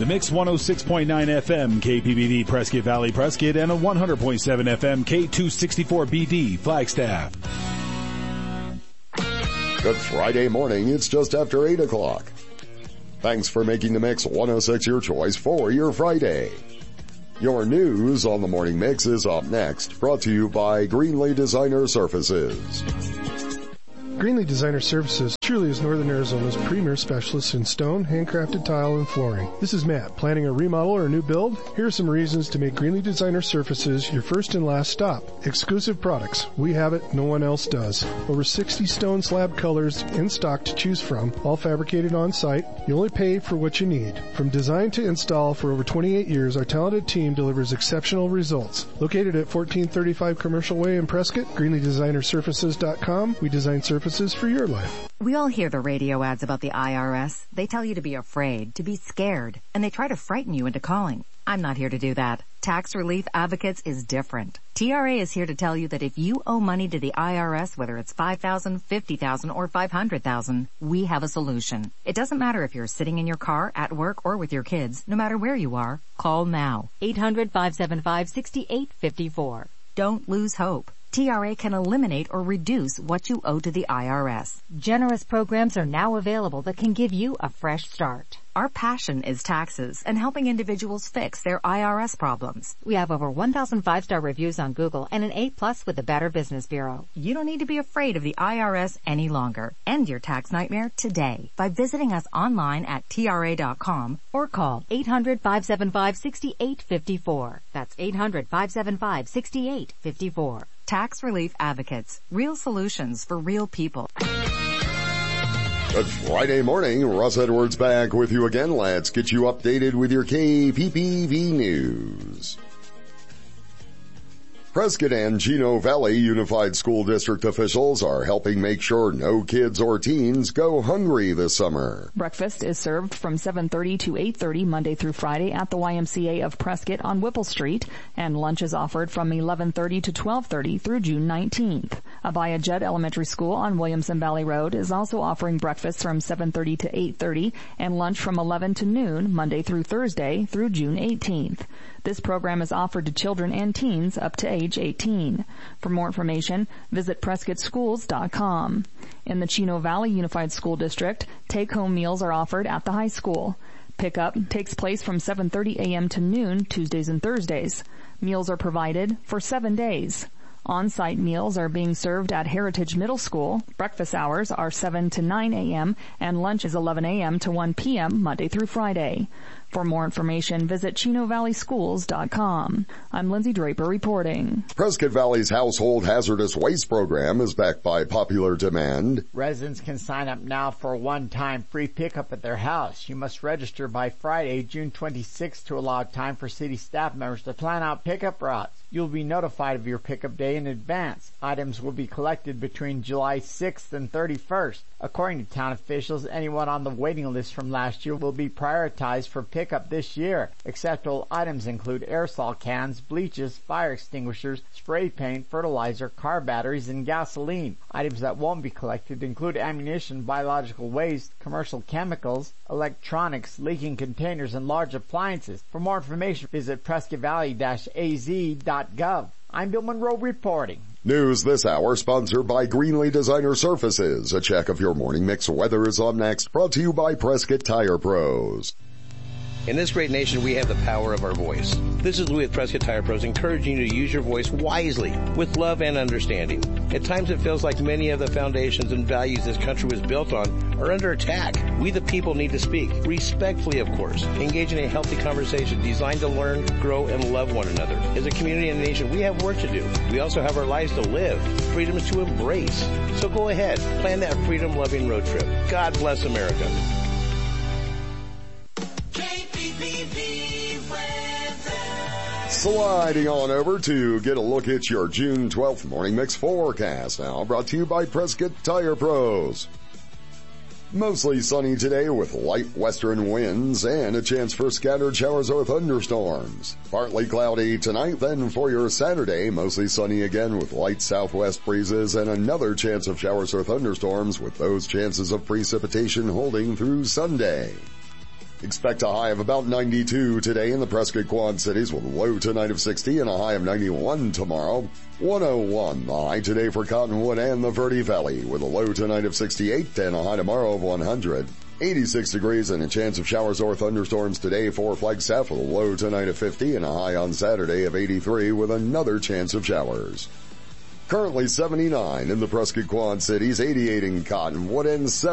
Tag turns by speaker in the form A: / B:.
A: The Mix 106.9 FM KPBV Prescott Valley Prescott and a 100.7 FM K264BD Flagstaff.
B: Good Friday morning. It's just after 8 o'clock. Thanks for making the Mix 106 your choice for your Friday. Your news on the Morning Mix is up next, brought to you by Greenlee Designer Surfaces.
C: Greenlee Designer Services truly is Northern Arizona's premier specialist in stone, handcrafted tile, and flooring. This is Matt. Planning a remodel or a new build? Here are some reasons to make Greenlee Designer Surfaces your first and last stop. Exclusive products. We have it. No one else does. Over 60 stone slab colors in stock to choose from, all fabricated on site. You only pay for what you need. From design to install for over 28 years, our talented team delivers exceptional results. Located at 1435 Commercial Way in Prescott, GreenleeDesignerSurfaces.com. We design surfaces for your life.
D: We all hear the radio ads about the IRS. They tell you to be afraid, to be scared, and they try to frighten you into calling. I'm not here to do that. Tax Relief Advocates is different. TRA is here to tell you that if you owe money to the IRS, whether it's $5,000, $50,000, or $500,000, we have a solution. It doesn't matter if you're sitting in your car, at work, or with your kids. No matter where you are, call now. 800-575-6854. Don't lose hope. TRA can eliminate or reduce what you owe to the IRS.
E: Generous programs are now available that can give you a fresh start.
D: Our passion is taxes and helping individuals fix their IRS problems.
E: We have over 1,000 5-star reviews on Google and an A+ with the Better Business Bureau.
D: You don't need to be afraid of the IRS any longer. End your tax nightmare today by visiting us online at TRA.com
E: or call 800-575-6854. That's 800-575-6854.
D: Tax Relief Advocates. Real solutions for real people.
B: Good Friday morning. Russ Edwards back with you again. Let's get you updated with your KPPV news. Prescott and Chino Valley Unified School District officials are helping make sure no kids or teens go hungry this summer.
F: Breakfast is served from 7:30 to 8:30 Monday through Friday at the YMCA of Prescott on Whipple Street, and lunch is offered from 11:30 to 12:30 through June 19th. Abaya Judd Elementary School on Williamson Valley Road is also offering breakfast from 7:30 to 8:30 and lunch from 11 to noon Monday through Thursday through June 18th. This program is offered to children and teens up to age 18. For more information, visit PrescottSchools.com. In the Chino Valley Unified School District, take-home meals are offered at the high school. Pickup takes place from 7:30 a.m. to noon Tuesdays and Thursdays. Meals are provided for 7 days. On-site meals are being served at Heritage Middle School. Breakfast hours are 7 to 9 a.m. and lunch is 11 a.m. to 1 p.m. Monday through Friday. For more information, visit ChinoValleySchools.com. I'm Lindsay Draper reporting.
B: Prescott Valley's Household Hazardous Waste Program is backed by popular demand.
G: Residents can sign up now for a one-time free pickup at their house. You must register by Friday, June 26th to allow time for city staff members to plan out pickup routes. You'll be notified of your pickup day in advance. Items will be collected between July 6th and 31st. According to town officials, anyone on the waiting list from last year will be prioritized for pickup this year. Acceptable items include aerosol cans, bleaches, fire extinguishers, spray paint, fertilizer, car batteries, and gasoline. Items that won't be collected include ammunition, biological waste, commercial chemicals, electronics, leaking containers, and large appliances. For more information, visit PrescottValley-AZ.gov. I'm Bill Monroe reporting.
B: News this hour sponsored by Greenlee Designer Surfaces. A check of your morning mix weather is up next, brought to you by Prescott Tire Pros.
H: In this great nation, we have the power of our voice. This is Louis at Prescott Tire Pros encouraging you to use your voice wisely, with love and understanding. At times it feels like many of the foundations and values this country was built on are under attack. We the people need to speak, respectfully of course, engage in a healthy conversation designed to learn, grow, and love one another. As a community and a nation, we have work to do. We also have our lives to live, freedoms to embrace. So go ahead, plan that freedom-loving road trip. God bless America.
B: Sliding on over to get a look at your June 12th morning mix forecast now, brought to you by Prescott Tire Pros. Mostly sunny today with light western winds and a chance for scattered showers or thunderstorms. Partly cloudy tonight, then for your Saturday, mostly sunny again with light southwest breezes and another chance of showers or thunderstorms with those chances of precipitation holding through Sunday. Expect a high of about 92 today in the Prescott Quad Cities with a low tonight of 60 and a high of 91 tomorrow. 101 the high today for Cottonwood and the Verde Valley with a low tonight of 68 and a high tomorrow of 100. 86 degrees and a chance of showers or thunderstorms today for Flagstaff with a low tonight of 50 and a high on Saturday of 83 with another chance of showers. Currently 79 in the Prescott Quad Cities, 88 in Cottonwood, and 70